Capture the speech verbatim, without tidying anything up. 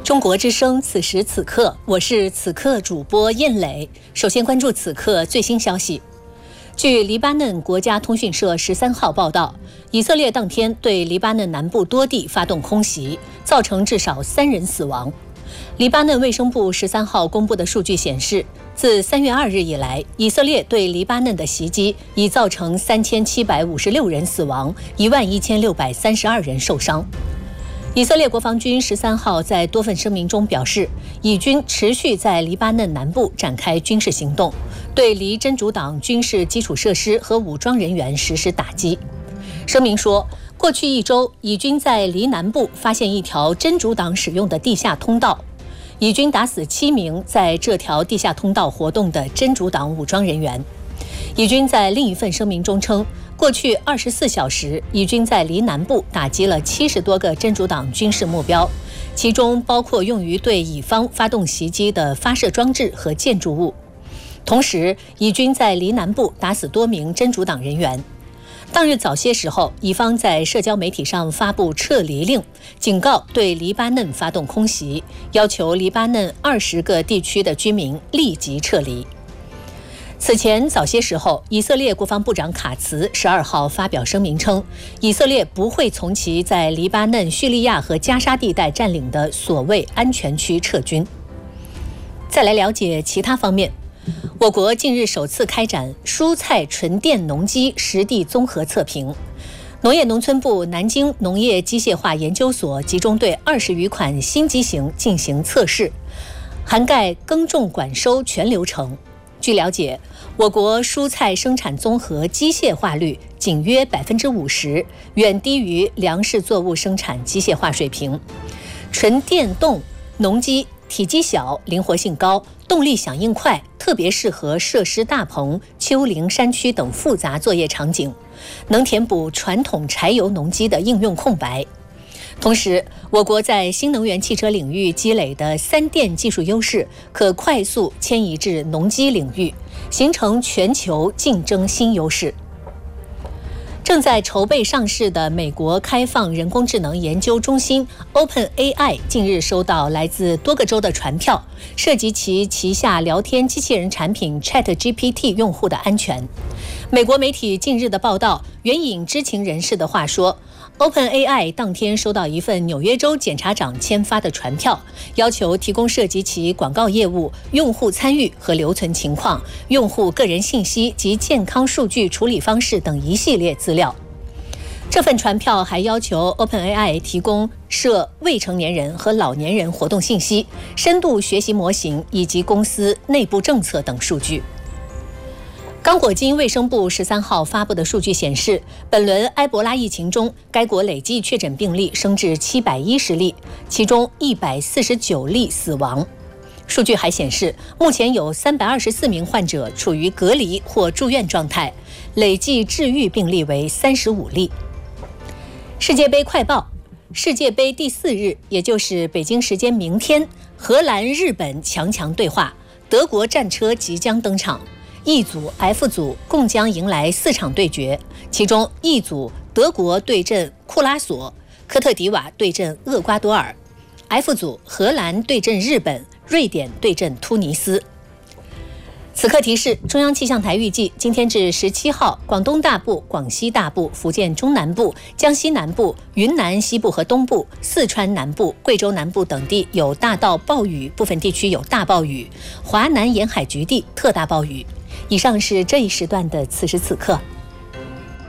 中国之声，此时此刻，我是此刻主播燕磊。首先关注此刻最新消息。据黎巴嫩国家通讯社十三号报道，以色列当天对黎巴嫩南部多地发动空袭，造成至少三人死亡。黎巴嫩卫生部十三号公布的数据显示，自三月二日以来，以色列对黎巴嫩的袭击已造成三千七百五十六人死亡，一万一千六百三十二人受伤。以色列国防军十三号在多份声明中表示，以军持续在黎巴嫩南部展开军事行动，对黎真主党军事基础设施和武装人员实施打击。声明说，过去一周，以军在黎南部发现一条真主党使用的地下通道，以军打死七名在这条地下通道活动的真主党武装人员。以军在另一份声明中称，过去二十四小时，以军在黎南部打击了七十多个真主党军事目标，其中包括用于对以方发动袭击的发射装置和建筑物。同时，以军在黎南部打死多名真主党人员。当日早些时候，以方在社交媒体上发布撤离令，警告对黎巴嫩发动空袭，要求黎巴嫩二十个地区的居民立即撤离。此前早些时候，以色列国防部长卡茨十二号发表声明称，以色列不会从其在黎巴嫩、叙利亚和加沙地带占领的所谓安全区撤军。再来了解其他方面，我国近日首次开展蔬菜纯电农机实地综合测评。农业农村部南京农业机械化研究所集中对二十余款新机型进行测试，涵盖耕种管收全流程。据了解，我国蔬菜生产综合机械化率仅约百分之五十，远低于粮食作物生产机械化水平。纯电动农机体积小，灵活性高，动力响应快，特别适合设施大棚、丘陵山区等复杂作业场景，能填补传统柴油农机的应用空白。同时，我国在新能源汽车领域积累的三电技术优势，可快速迁移至农机领域，形成全球竞争新优势。正在筹备上市的美国开放人工智能研究中心 OpenAI 近日收到来自多个州的传票，涉及其旗下聊天机器人产品 ChatGPT 用户的安全。美国媒体近日的报道援引知情人士的话说， OpenAI 当天收到一份纽约州检察长签发的传票，要求提供涉及其广告业务、用户参与和留存情况、用户个人信息及健康数据处理方式等一系列资料。这份传票还要求 OpenAI 提供涉未成年人和老年人活动信息、深度学习模型以及公司内部政策等数据。刚果金卫生部十三号发布的数据显示，本轮埃博拉疫情中，该国累计确诊病例升至七百一十例，其中一百四十九例死亡。数据还显示，目前有三百二十四名患者处于隔离或住院状态，累计治愈病例为三十五例。世界杯快报：世界杯第四日，也就是北京时间明天，荷兰、日本强强对话，德国战车即将登场。E 组、F 组共将迎来四场对决，其中 E 组德国对阵库拉索，科特迪瓦对阵厄瓜多尔； F 组荷兰对阵日本，瑞典对阵突尼斯。此刻提示：中央气象台预计，今天至十七号，广东大部、广西大部、福建中南部、江西南部、云南西部和东部、四川南部、贵州南部等地有大到暴雨，部分地区有大暴雨，华南沿海局地特大暴雨。以上是这一时段的此时此刻。